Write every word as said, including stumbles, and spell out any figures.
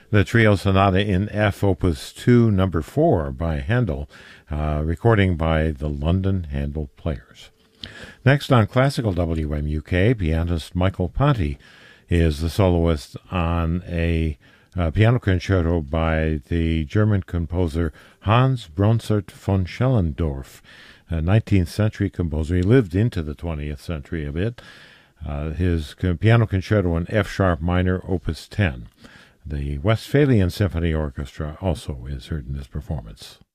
The Trio Sonata in F, Opus two, Number four by Handel, uh, recording by the London Handel Players. Next on Classical W M U K, pianist Michael Ponti is the soloist on a uh, piano concerto by the German composer Hans Bronsart von Schellendorf, a nineteenth century composer. He lived into the twentieth century a bit. Uh, his piano concerto in F-sharp minor, Opus ten. The Westphalian Symphony Orchestra also is heard in this performance.